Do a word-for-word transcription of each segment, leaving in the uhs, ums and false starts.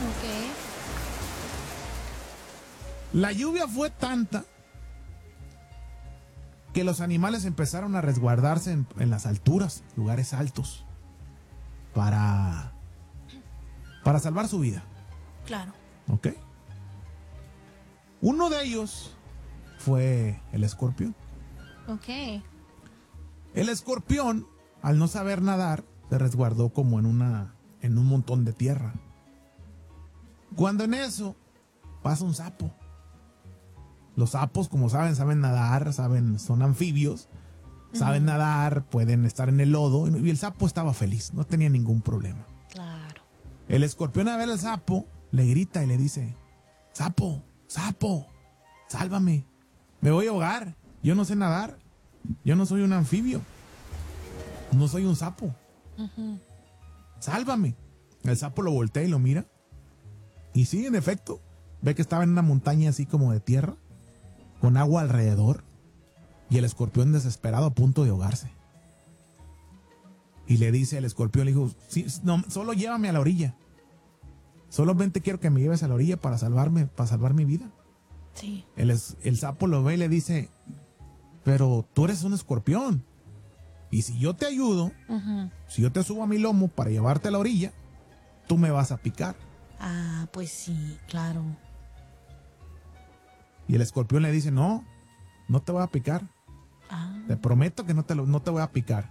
Ok. La lluvia fue tanta que los animales empezaron a resguardarse en, en las alturas, lugares altos, para, para salvar su vida. Claro. ¿Ok? Uno de ellos fue el escorpión. Ok. El escorpión, al no saber nadar, se resguardó como en una, en un montón de tierra. Cuando en eso pasa un sapo. Los sapos, como saben, saben nadar, saben, son anfibios, saben uh-huh. nadar, pueden estar en el lodo, y el sapo estaba feliz, no tenía ningún problema. Claro. El escorpión, a ver al sapo, le grita y le dice: sapo, sapo, sálvame, me voy a ahogar, yo no sé nadar, yo no soy un anfibio, no soy un sapo, uh-huh. sálvame. El sapo lo voltea y lo mira, y sí, en efecto, ve que estaba en una montaña así como de tierra, con agua alrededor, y el escorpión desesperado a punto de ahogarse. Y le dice el escorpión, le dijo: sí, no, solo llévame a la orilla. Solamente quiero que me lleves a la orilla para salvarme, para salvar mi vida. Sí. El, el sapo lo ve y le dice: pero tú eres un escorpión. Y si yo te ayudo, uh-huh. si yo te subo a mi lomo para llevarte a la orilla, tú me vas a picar. Ah, pues sí, claro. Y el escorpión le dice: no, no te voy a picar. Ah. Te prometo que no te, lo, no te voy a picar.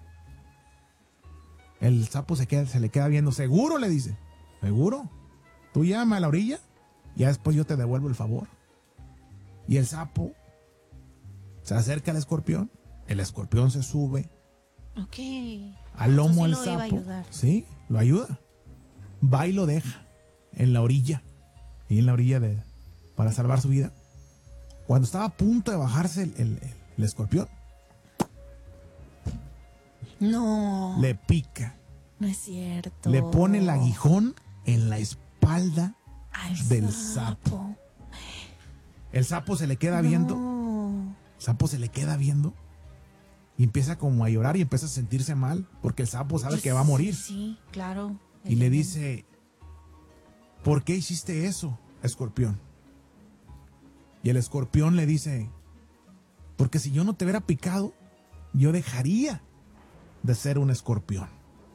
El sapo se, queda, se le queda viendo. ¿Seguro? Le dice. ¿Seguro? Tú llévame a la orilla, ya después yo te devuelvo el favor. Y el sapo se acerca al escorpión. El escorpión se sube. Ok. Al lomo del sí sapo. Sí, lo ayuda. Va y lo deja en la orilla. Y en la orilla de, para salvar su vida. Cuando estaba a punto de bajarse el, el, el, el escorpión. No. Le pica. No es cierto. Le pone el aguijón en la espalda Al del sapo. sapo. El sapo se le queda no. viendo. El sapo se le queda viendo. Y empieza como a llorar y empieza a sentirse mal. Porque el sapo sabe pues, que va a morir. Sí, sí, claro. Y le dice: ¿por qué hiciste eso, escorpión? Y el escorpión le dice: porque si yo no te hubiera picado, yo dejaría de ser un escorpión.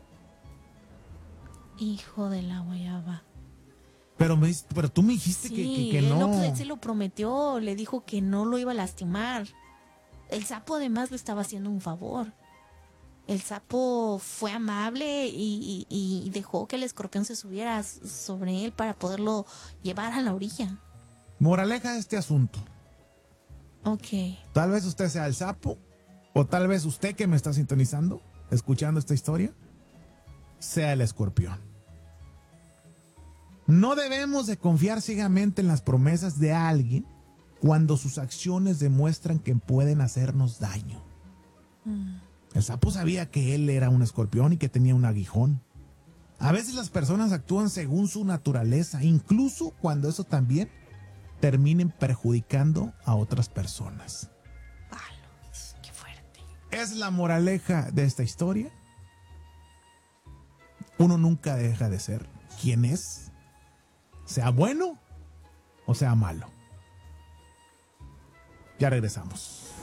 Hijo de la guayaba. Pero, me, pero tú me dijiste sí, que, que, que él no. Lo, él se lo prometió, le dijo que no lo iba a lastimar. El sapo además le estaba haciendo un favor. El sapo fue amable y, y, y dejó que el escorpión se subiera sobre él para poderlo llevar a la orilla. Moraleja de este asunto. Ok. Tal vez usted sea el sapo, o tal vez usted que me está sintonizando, escuchando esta historia, sea el escorpión. No debemos de confiar ciegamente en las promesas de alguien cuando sus acciones demuestran que pueden hacernos daño. Mm. El sapo sabía que él era un escorpión y que tenía un aguijón. A veces las personas actúan según su naturaleza, incluso cuando eso también terminen perjudicando a otras personas. Palos, qué fuerte. Es la moraleja de esta historia. Uno nunca deja de ser quien es, sea bueno o sea malo. Ya regresamos.